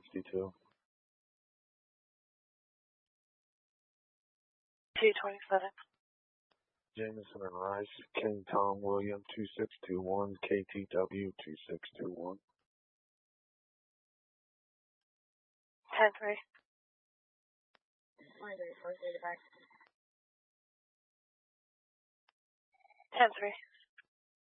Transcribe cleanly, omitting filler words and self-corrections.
62. 227. Jameson and Rice, King Tom William 2621, KTW 2621. 10-3. 10-3.